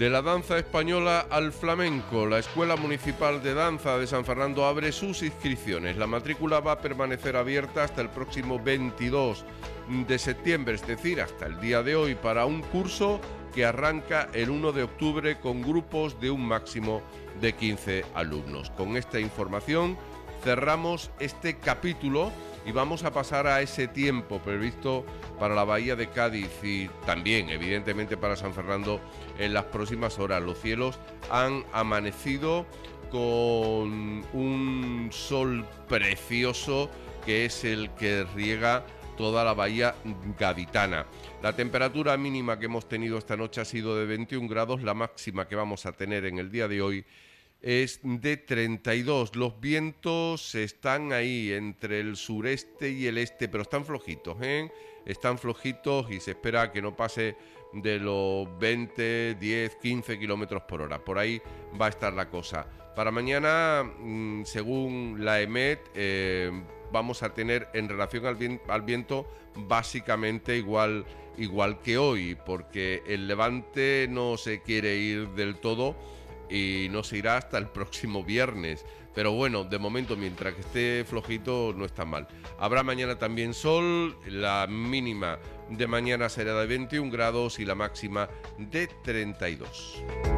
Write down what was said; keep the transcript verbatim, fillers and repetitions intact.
De la danza española al flamenco, la Escuela Municipal de Danza de San Fernando abre sus inscripciones. La matrícula va a permanecer abierta hasta el próximo veintidós de septiembre, es decir, hasta el día de hoy, para un curso que arranca el uno de octubre con grupos de un máximo de quince alumnos. Con esta información cerramos este capítulo y vamos a pasar a ese tiempo previsto para la Bahía de Cádiz y también, evidentemente, para San Fernando en las próximas horas. Los cielos han amanecido con un sol precioso que es el que riega toda la bahía gaditana. La temperatura mínima que hemos tenido esta noche ha sido de veintiún grados, la máxima que vamos a tener en el día de hoy es de treinta y dos. Los vientos están ahí entre el sureste y el este, pero están flojitos, ¿eh? Están flojitos y se espera que no pase de los veinte, diez, quince kilómetros por hora. Por ahí va a estar la cosa. Para mañana, según la EMET, eh, vamos a tener en relación al viento, al viento básicamente igual, igual que hoy, porque el levante no se quiere ir del todo y no se irá hasta el próximo viernes. Pero bueno, de momento, mientras que esté flojito, no está mal. Habrá mañana también sol, la mínima de mañana será de veintiún grados y la máxima de treinta y dos.